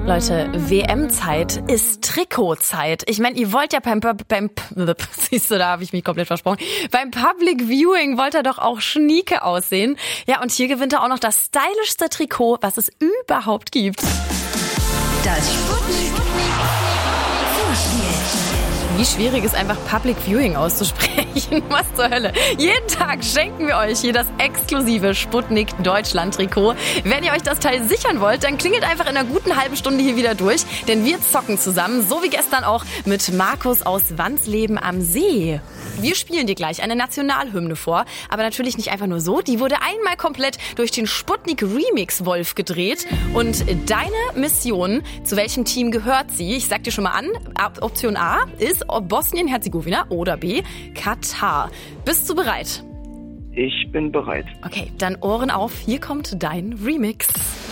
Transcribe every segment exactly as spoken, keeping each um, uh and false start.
Leute, W M-Zeit ist Trikotzeit. Ich meine, ihr wollt ja beim, beim siehst du, da habe ich mich komplett versprochen. Beim Public Viewing wollt ihr doch auch schnieke aussehen. Ja, und hier gewinnt er auch noch das stylischste Trikot, was es überhaupt gibt. Das Sputnik Vorspiel. Wie schwierig ist einfach Public Viewing auszusprechen? Was zur Hölle? Jeden Tag schenken wir euch hier das exklusive Sputnik Deutschland Trikot. Wenn ihr euch das Teil sichern wollt, dann klingelt einfach in einer guten halben Stunde hier wieder durch. Denn wir zocken zusammen, so wie gestern auch mit Markus aus Wandsleben am See. Wir spielen dir gleich eine Nationalhymne vor, aber natürlich nicht einfach nur so. Die wurde einmal komplett durch den Sputnik Remix Wolf gedreht. Und deine Mission, zu welchem Team gehört sie? Ich sag dir schon mal an, Option A ist Bosnien-Herzegowina oder B, Katar. Bist du bereit? Ich bin bereit. Okay, dann Ohren auf, hier kommt dein Remix.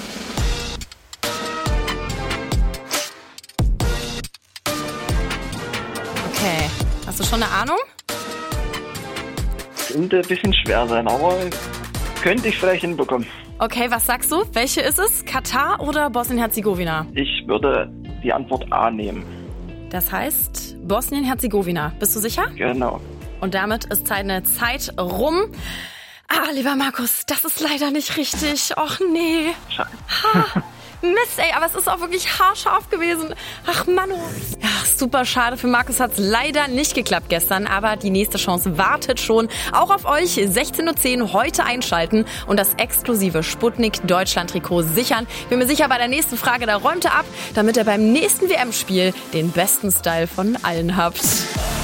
Okay, hast du schon eine Ahnung? Könnte ein bisschen schwer sein, aber könnte ich vielleicht hinbekommen. Okay, was sagst du? Welche ist es? Katar oder Bosnien-Herzegowina? Ich würde die Antwort A nehmen. Das heißt Bosnien-Herzegowina. Bist du sicher? Genau. Und damit ist deine Zeit rum. Ah, lieber Markus, das ist leider nicht richtig. Och nee. Schade. Ha. Mist, ey, aber es ist auch wirklich haarscharf gewesen. Ach, Mann. Ja, super schade. Für Markus hat es leider nicht geklappt gestern, aber die nächste Chance wartet schon. Auch auf euch. sechzehn Uhr zehn heute einschalten und das exklusive Sputnik Deutschland Trikot sichern. Bin mir sicher, bei der nächsten Frage, da räumt er ab, damit ihr beim nächsten W M-Spiel den besten Style von allen habt.